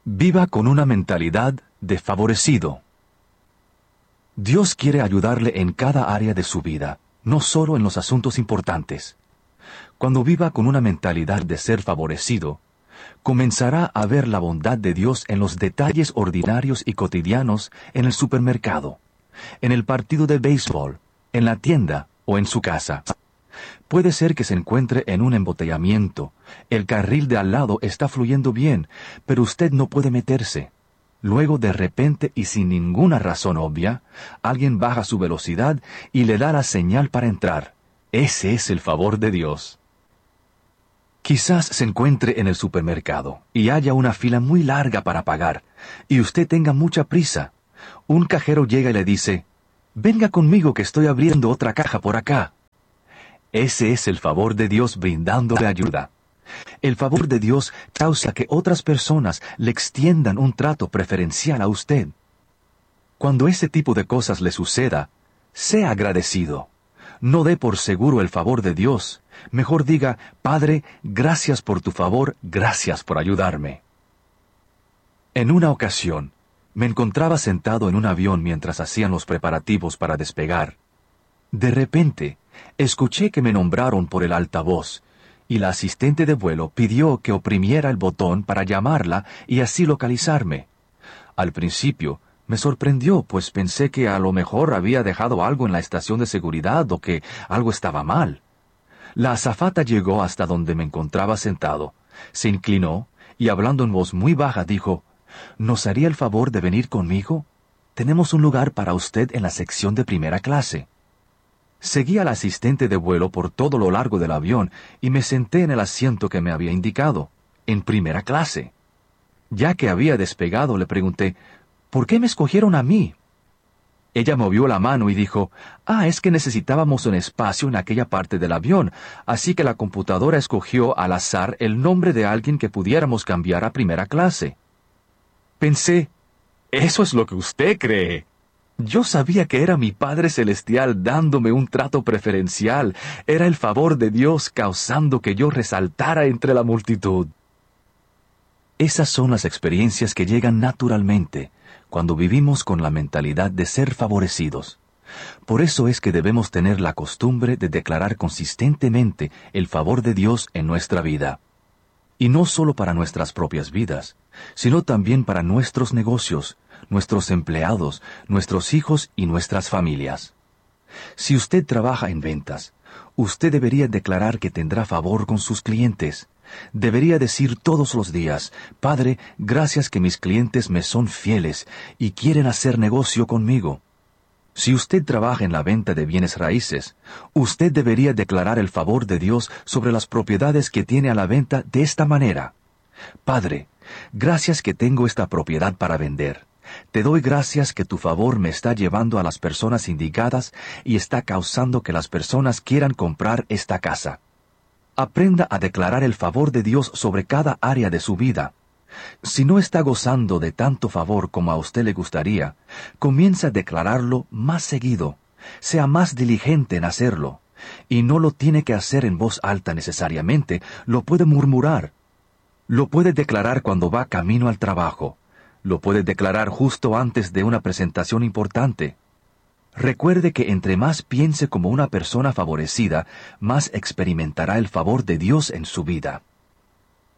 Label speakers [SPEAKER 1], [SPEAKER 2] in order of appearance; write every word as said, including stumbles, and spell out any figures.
[SPEAKER 1] Viva con una mentalidad de favorecido. Dios quiere ayudarle en cada área de su vida, no solo en los asuntos importantes. Cuando viva con una mentalidad de ser favorecido, comenzará a ver la bondad de Dios en los detalles ordinarios y cotidianos en el supermercado, en el partido de béisbol, en la tienda o en su casa. Puede ser que se encuentre en un embotellamiento. El carril de al lado está fluyendo bien, pero usted no puede meterse. Luego, de repente y sin ninguna razón obvia, alguien baja su velocidad y le da la señal para entrar. Ese es el favor de Dios. Quizás se encuentre en el supermercado y haya una fila muy larga para pagar, y usted tenga mucha prisa. Un cajero llega y le dice, «Venga conmigo que estoy abriendo otra caja por acá». Ese es el favor de Dios brindándole ayuda. El favor de Dios causa que otras personas le extiendan un trato preferencial a usted. Cuando ese tipo de cosas le suceda, sea agradecido. No dé por seguro el favor de Dios. Mejor diga, «Padre, gracias por tu favor, gracias por ayudarme». En una ocasión, me encontraba sentado en un avión mientras hacían los preparativos para despegar. De repente, escuché que me nombraron por el altavoz, y la asistente de vuelo pidió que oprimiera el botón para llamarla y así localizarme. Al principio, me sorprendió, pues pensé que a lo mejor había dejado algo en la estación de seguridad o que algo estaba mal. La azafata llegó hasta donde me encontraba sentado, se inclinó y hablando en voz muy baja dijo, «¿Nos haría el favor de venir conmigo? Tenemos un lugar para usted en la sección de primera clase». Seguí al asistente de vuelo por todo lo largo del avión y me senté en el asiento que me había indicado, en primera clase. Ya que había despegado, le pregunté, «¿Por qué me escogieron a mí?» Ella movió la mano y dijo, «Ah, es que necesitábamos un espacio en aquella parte del avión, así que la computadora escogió al azar el nombre de alguien que pudiéramos cambiar a primera clase». Pensé, «Eso es lo que usted cree». Yo sabía que era mi Padre Celestial dándome un trato preferencial. Era el favor de Dios causando que yo resaltara entre la multitud. Esas son las experiencias que llegan naturalmente cuando vivimos con la mentalidad de ser favorecidos. Por eso es que debemos tener la costumbre de declarar consistentemente el favor de Dios en nuestra vida. Y no solo para nuestras propias vidas, sino también para nuestros negocios, nuestros empleados, nuestros hijos y nuestras familias. Si usted trabaja en ventas, usted debería declarar que tendrá favor con sus clientes. Debería decir todos los días, «Padre, gracias que mis clientes me son fieles y quieren hacer negocio conmigo». Si usted trabaja en la venta de bienes raíces, usted debería declarar el favor de Dios sobre las propiedades que tiene a la venta de esta manera. «Padre, gracias que tengo esta propiedad para vender. Te doy gracias que tu favor me está llevando a las personas indicadas y está causando que las personas quieran comprar esta casa». Aprenda a declarar el favor de Dios sobre cada área de su vida. Si no está gozando de tanto favor como a usted le gustaría, comience a declararlo más seguido. Sea más diligente en hacerlo. Y no lo tiene que hacer en voz alta necesariamente, lo puede murmurar. Lo puede declarar cuando va camino al trabajo. Lo puede declarar justo antes de una presentación importante. Recuerde que entre más piense como una persona favorecida, más experimentará el favor de Dios en su vida.